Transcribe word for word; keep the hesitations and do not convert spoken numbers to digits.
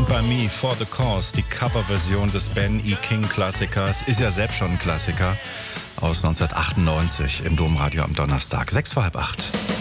by Me for the Cause, die Coverversion des Ben E. King Klassikers, ist ja selbst schon ein Klassiker, aus neunzehnhundertachtundneunzig im Domradio am Donnerstag, sechs vor halb acht.